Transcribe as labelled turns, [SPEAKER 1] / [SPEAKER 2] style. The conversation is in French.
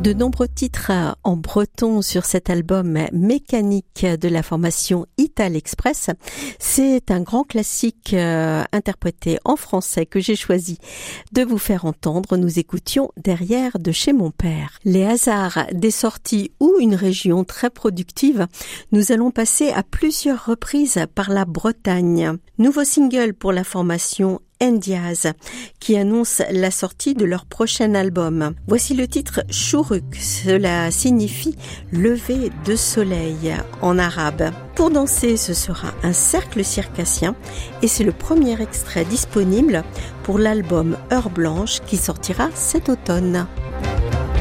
[SPEAKER 1] De nombreux titres en breton sur cet album mécanique de la formation Ital Express. C'est un grand classique interprété en français que j'ai choisi de vous faire entendre. Nous écoutions Derrière de chez mon père. Les hasards des sorties ou une région très productive, nous allons passer à plusieurs reprises par la Bretagne. Nouveau single pour la formation Ndiaz, qui annonce la sortie de leur prochain album. Voici le titre Chouruk, cela signifie lever de soleil en arabe. Pour danser, ce sera un cercle circassien et c'est le premier extrait disponible pour l'album Heure Blanche qui sortira cet automne.